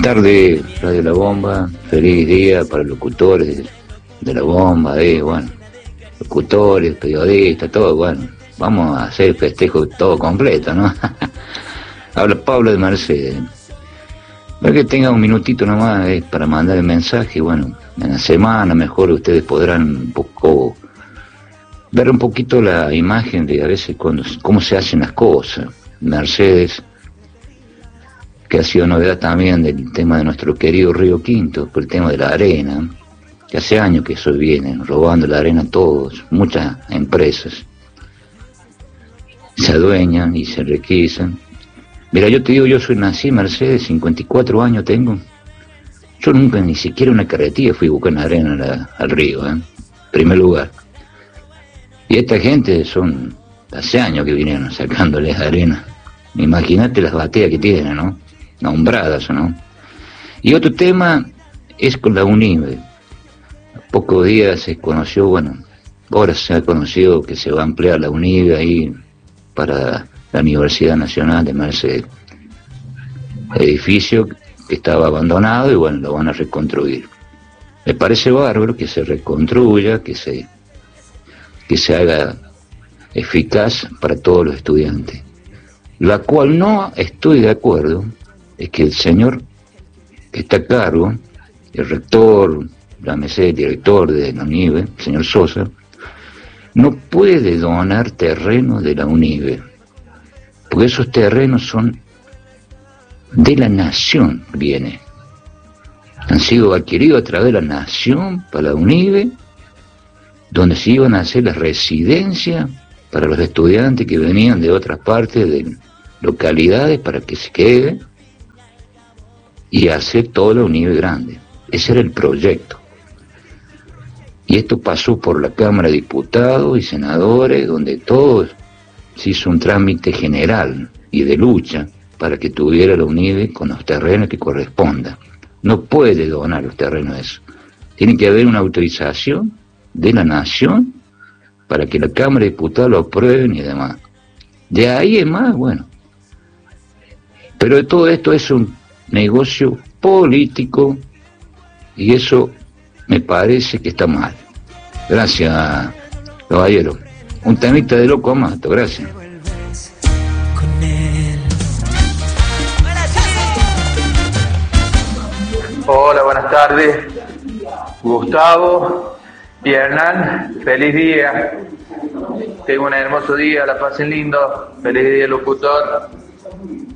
tardes, Radio La Bomba. Feliz día para los locutores de La Bomba, bueno, locutores, periodistas, todo, bueno. Vamos a hacer el festejo todo completo, ¿no? Habla Pablo de Mercedes. Para que tenga un minutito nomás para mandar el mensaje, bueno, en la semana mejor ustedes podrán un poco ver un poquito la imagen de a veces cómo se hacen las cosas. Mercedes, que ha sido novedad también del tema de nuestro querido Río Quinto, por el tema de la arena, que hace años que eso viene, robando la arena a todos, muchas empresas se adueñan y se enriquecen. Mira, yo te digo, yo nací en Mercedes, 54 años tengo. Yo nunca ni siquiera una carretilla fui a buscar una arena al río, en primer lugar. Y esta gente son hace años que vinieron sacándoles arena. Imagínate las bateas que tienen, ¿no? Nombradas, ¿no? Y otro tema es con la UNIBE. A pocos días se conoció, bueno, ahora se ha conocido que se va a ampliar la UNIBE ahí para la Universidad Nacional de Mercedes. Edificio que estaba abandonado y bueno, lo van a reconstruir. Me parece bárbaro que se reconstruya, que se haga eficaz para todos los estudiantes. La cual no estoy de acuerdo es que el señor que está a cargo, el rector, llámese director de la UNIBE, el señor Sosa, no puede donar terreno de la UNIBE, porque esos terrenos son de la nación, han sido adquiridos a través de la nación para la UNIBE, donde se iban a hacer las residencias para los estudiantes que venían de otras partes de localidades para que se queden y hacer toda la UNIBE grande. Ese era el proyecto. Y esto pasó por la Cámara de Diputados y Senadores, donde todos se hizo un trámite general y de lucha para que tuviera la UNIBE con los terrenos que correspondan. No puede donar los terrenos eso. Tiene que haber una autorización de la nación para que la Cámara de Diputados lo aprueben y demás. De ahí en más, bueno. Pero de todo esto es un negocio político y eso me parece que está mal. Gracias, caballero. Un temita de Loco Amato, gracias. Hola, buenas tardes. Gustavo y Hernán, feliz día. Tengo un hermoso día, la pasen lindo. Feliz día, locutor.